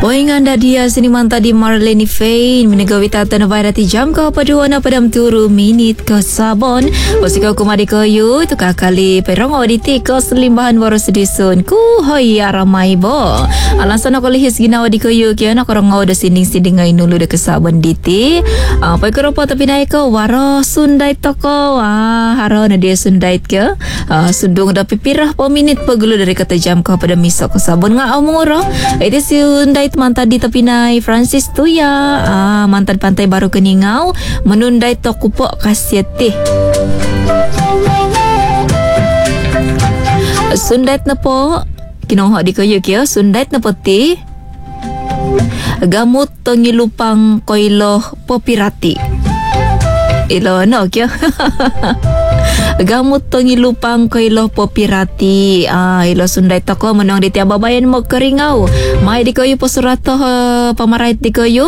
Poingan dah dia sini manta di Marlene Fain menegawi tata navarati jam ke pada na padam turu minit ke sabon posika kumadi kayu itu kakali perong auditi ke selimbahan baru sedisun ku hoya ramai bo alasan aku lihis ginawa di kayu kia nak orang ngau dah sinding ai nulu dah ke sabon diti apa keropa tapi naik ke waro sundai toko haro na dia sundai ke sundung dah pipirah po minit pagulu dari kata jam ke pada misok ke sabon nga amuro itu sundai mantan di tepi nai Francis tu ya mantan pantai baru keningau menundai tokupok kasiati sundat napo kinong hok di kayu kia sundat napo ti gamut tongilupang koiloh popirati ilo no kia gamut tongilupang koiloh popirati ilo sundai toko menong di tiaba bayan mo keringau mai di kayu posurata pamarait di kayu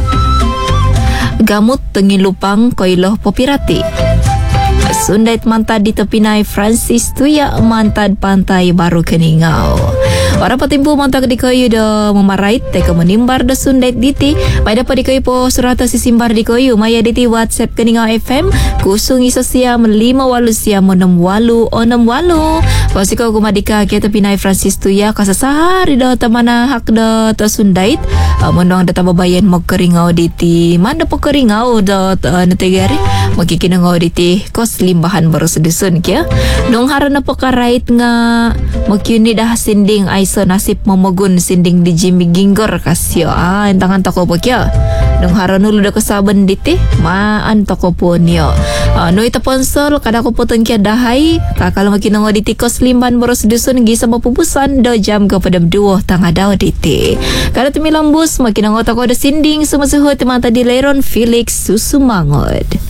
gamut tongilupang koiloh popirati sundait mantad di tepi nai Francis tu ya mantad pantai baru keningau orang patimpu mantag di kayu dah memarait teka menimbar dah sundait diti pai dapat di kayu po surata sisimbar di kayu maya diti WhatsApp keningau FM kusung iso siam 5 siam 6 pasiko kumadika kia tepi nai Francis tu ya kasasahari dah tamana hak dah ta sundait menong dah tababayan mo keringau diti manda po keringau dah netegari makikinangau diti kos limbahan baru sedusun kia nong harana po karait nga makyuni dah sinding aiso nasib memogun sinding di Jimmy Ginggor kasyo entangan toko po kia nong harana ulu dah kesaban diti maan toko po niyo no ita ponsel kada ko po tengkia dahai kakalo makinangau diti kos limbahan baru sedusun gisa mapupusan do jam ke padam 2 tangah daw diti kada tumi lambus makinangau toko da sinding sumasuhut mata di Leron Felix Susumangot.